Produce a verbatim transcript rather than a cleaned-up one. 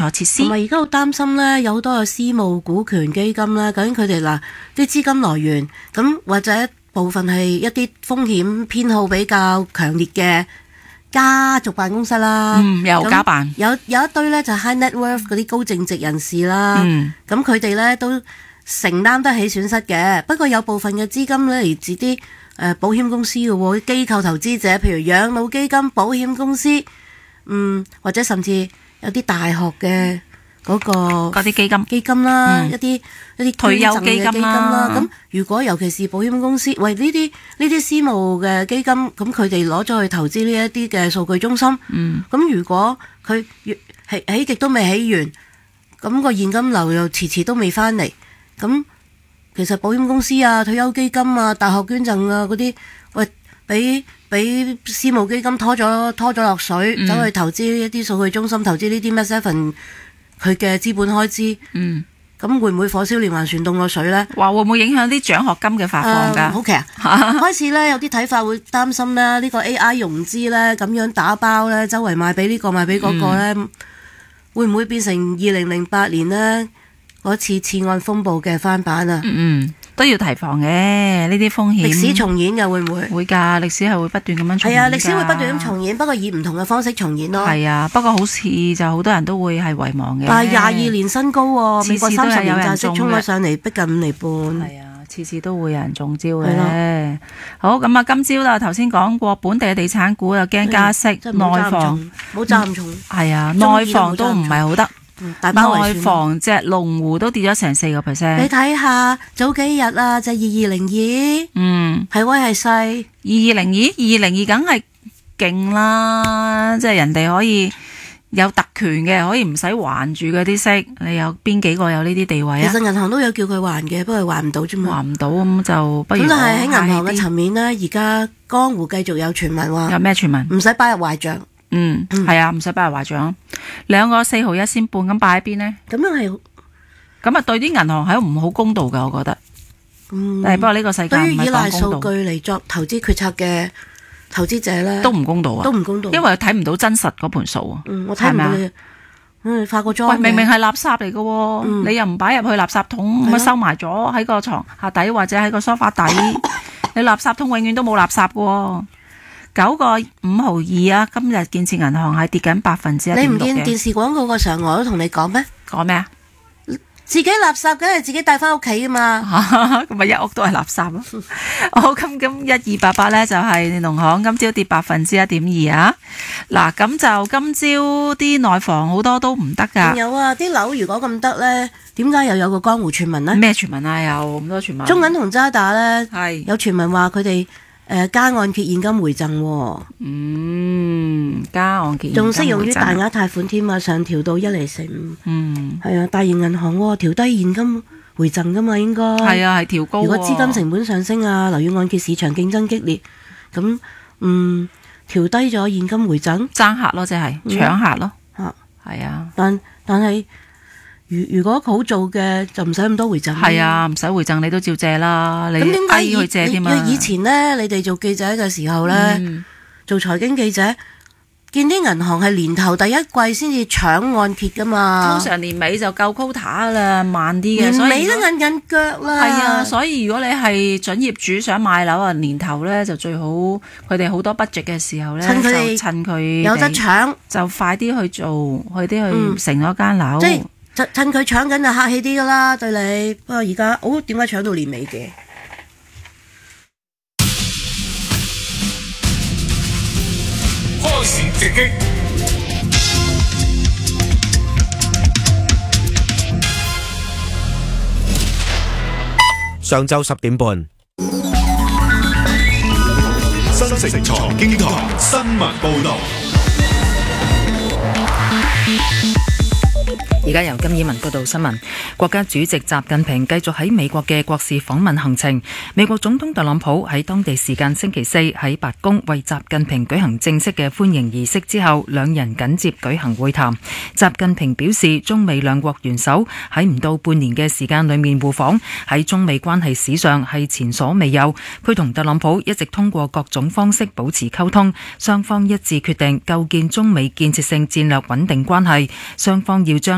設施。 同埋而家好擔心呢，有好多嘅私募股權基金啦，究竟佢哋嗱啲資金來源咁，或者部分係一啲風險偏好比較強烈嘅家族辦公室啦， 嗯，有家辦， 有有一堆呢就 high net worth 嗰啲高淨值人士啦，咁佢哋呢都承擔得起損失嘅。不過有部分嘅資金呢嚟自啲誒、呃、保險公司嘅喎，機構投資者，譬如養老基金、保險公司，嗯，或者甚至有啲大學嘅嗰、嗰個嗰啲基金基金啦， 嗯、 一啲一啲退休基金啦。 咁如果尤其是保險公司，喂呢啲呢啲私募嘅基金，咁佢哋攞咗去投資呢一啲嘅數據中心，咁、嗯、如果佢越起起極都未起完，咁、個現金流又遲遲都未翻嚟，咁其實保險公司啊、退休基金啊、大學捐贈啊嗰啲，喂俾俾私募基金拖咗拖咗落水，走、嗯、去投資一啲數據中心，投資呢啲咩 seven 佢嘅資本開支，嗯，咁會唔會火燒連環船凍個水呢？ 話會唔會影響啲獎學金嘅發放㗎？ 好奇啊！開始呢，有啲睇法會擔心咧，呢個 A I 融資呢，咁樣打包呢，周圍賣俾呢個賣俾嗰個呢，嗯、會唔會變成二零零八年呢嗰次次按風暴嘅翻版啊？ 嗯嗯，都要提防嘅呢啲風險。 歷史重演嘅會唔會？會㗎，歷史係會不斷咁樣重演。 係啊，歷史會不斷咁重演，不過以唔同嘅方式重演咯。 係啊，不過好似就好多人都會係遺忘嘅。 但係廿二年新高喎， 次次美國三十年債息衝咗上嚟，逼近五厘半。 係啊，次次都會有人中招嘅。好，咁啊，今朝啦，頭先講過本地嘅地產股又驚加息，內房冇責任重。 係啊，內房都唔係好得。 大包內房隻龍湖都跌咗成四個 percent。 你睇下早幾日啊，就二二零二，嗯，係威係勢， 二二零二，二零二梗係勁啦，即係人哋可以有特權嘅，可以唔使還住嗰啲息。你有邊幾個有呢啲地位啊？ 其實銀行都有叫佢還嘅，不過還唔到啫嘛。 還唔到咁就不如。 咁但係喺銀行嘅層面呢，而家江湖繼續有傳聞話， 有咩傳聞？ 唔使擺入壞賬。 嗯，係、嗯、啊，唔使擺入壞賬，兩個四毫一仙半咁擺喺邊呢？ 咁樣係， 咁啊對啲銀行係唔好公道噶，我覺得。嗯，但係不過呢個世界唔係講公道。對於依賴數據嚟作投資決策嘅投資者咧， 都唔公道啊， 都唔公道， 因為睇唔到真實嗰盤數啊。 嗯，我睇唔到你，嗯，化個妝。 喂，明明係垃圾嚟噶、嗯，你又唔擺入去垃圾桶，咁、嗯、收埋咗喺個床下底或者喺個梳化底，你垃圾桶永遠都冇垃圾噶。九個五毫二啊！今日建設銀行係跌緊百分之一點六嘅。你唔見電視廣告個常我都同你講咩？講咩啊？ 自己垃圾梗係自己帶翻屋企噶嘛。 咁咪一屋都係垃圾咯。好，咁咁一二八八咧就係農行，今朝跌百分之一點二啊。嗱，咁就今朝啲內房好多都唔得噶。 有啊，啲樓如果咁得咧，點解又有個江湖傳聞呢？ 咩傳聞啊？有咁多傳聞。 中銀同渣打咧，係有傳聞話佢哋。誒，加按揭現金回贈、哦， 嗯，加按揭仲適用於大額貸款添啊，上調到一厘四五，嗯，係啊，大型銀行調、哦、低現金回贈噶嘛，應該係啊，係調高、哦。 如果資金成本上升啊，樓宇按揭市場競爭激烈，咁嗯，調低咗現金回贈， 爭客咯，即係搶客咯， 吓係啊， 但但係。如如果好做嘅就唔使咁多回贈， 係啊，唔使回贈你都照借啦。你點解要去借添啊？ 以前呢，你哋做記者嘅時候呢，嗯、做財經記者，見啲銀行係年頭第一季先至搶按揭噶嘛。 通常年尾就夠 quota 啦，慢啲嘅。 年尾都韌韌腳啦。 係啊，所以如果你係準業主想買樓啊，年頭呢就最好，佢哋好多 budget 嘅時候呢，趁佢趁佢有得搶， 就快啲去做，快啲去成咗間樓。 嗯趁佢搶緊就客氣啲噶啦，對你。不過而家，哦，點解搶到年尾嘅？ 開市直擊。上晝十點半，新城財經台新聞報道。 而家由金以文報道新聞。國家主席習近平繼續喺美國嘅國事訪問行程。美國總統特朗普喺當地時間星期四喺白宮為習近平舉行正式嘅歡迎儀式之後，兩人緊接舉行會談。習近平表示，中美兩國元首喺唔到半年嘅時間裏面互訪，喺中美關係史上係前所未有。佢同特朗普一直通過各種方式保持溝通，雙方一致決定構建中美建設性戰略穩定關係，雙方要將